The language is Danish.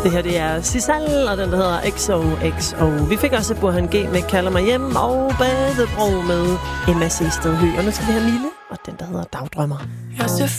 Det her, det er Sisal, og den der hedder XOXO. Vi fik også Burhan G med Kalder mig hjem, og Badebro med Emma C. Stedhø. Og nu skal vi have Mille, og den der hedder Dagdrømmer. Jeg ser